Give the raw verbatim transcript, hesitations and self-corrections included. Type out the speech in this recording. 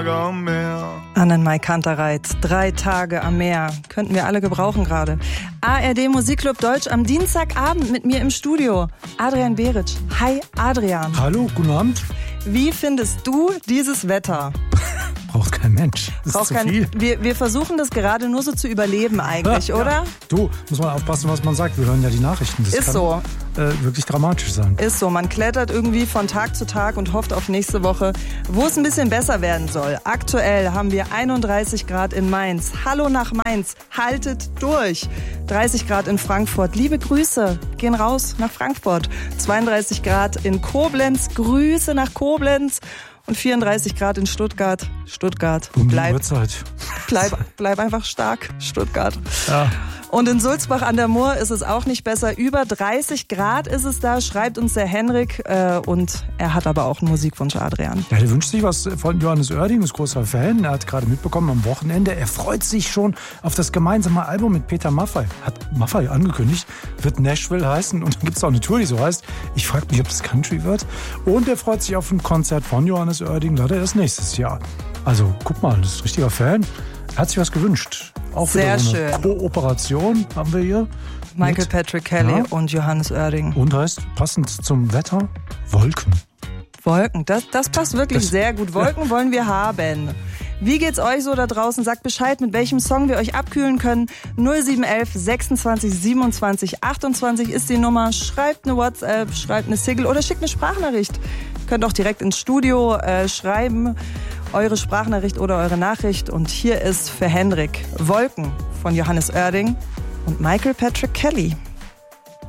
am Meer. Annenmai Kantereit, drei Tage am Meer. Könnten wir alle gebrauchen gerade. A R D Musikclub Deutsch am Dienstagabend mit mir im Studio. Adrian Beritsch. Hi Adrian. Hallo, guten Abend. Wie findest du dieses Wetter? Braucht kein Mensch. Das Braucht ist zu kein, viel. Wir, wir versuchen das gerade nur so zu überleben eigentlich, Ja, oder? Ja. Du, muss man aufpassen, was man sagt. Wir hören ja die Nachrichten. Das Ist kann, so. Äh, wirklich dramatisch sein. Ist so, man klettert irgendwie von Tag zu Tag und hofft auf nächste Woche, wo es ein bisschen besser werden soll. Aktuell haben wir einunddreißig Grad in Mainz. Hallo nach Mainz, haltet durch. dreißig Grad in Frankfurt, liebe Grüße, gehen raus nach Frankfurt. zweiunddreißig Grad in Koblenz, Grüße nach Koblenz. Und vierunddreißig Grad in Stuttgart. Stuttgart, Um die bleib, Uhrzeit. bleib, bleib einfach stark, Stuttgart. Ja. Und in Sulzbach an der Mur ist es auch nicht besser. Über dreißig Grad ist es da, schreibt uns der Henrik. Äh, und er hat aber auch einen Musikwunsch, Adrian. Ja, der wünscht sich was von Johannes Oerding, ist großer Fan. Er hat gerade mitbekommen am Wochenende, er freut sich schon auf das gemeinsame Album mit Peter Maffay. Hat Maffay angekündigt, wird Nashville heißen. Und dann gibt es auch eine Tour, die so heißt. Ich frage mich, ob das Country wird. Und er freut sich auf ein Konzert von Johannes Oerding, leider erst nächstes Jahr. Also guck mal, das ist ein richtiger Fan. Er hat sich was gewünscht. Auch Sehr wieder so schön. eine Kooperation haben wir hier. Michael mit, Patrick Kelly ja. und Johannes Oerding. Und heißt, passend zum Wetter, Wolken. Wolken, das, das passt wirklich Das- sehr gut. Wolken wollen wir haben. Wie geht's euch so da draußen? Sagt Bescheid, mit welchem Song wir euch abkühlen können. null sieben eins eins sechsundzwanzig siebenundzwanzig achtundzwanzig ist die Nummer. Schreibt eine WhatsApp, schreibt eine Single oder schickt eine Sprachnachricht. Könnt auch direkt ins Studio äh, schreiben, eure Sprachnachricht oder eure Nachricht. Und hier ist für Henrik Wolken von Johannes Oerding und Michael Patrick Kelly.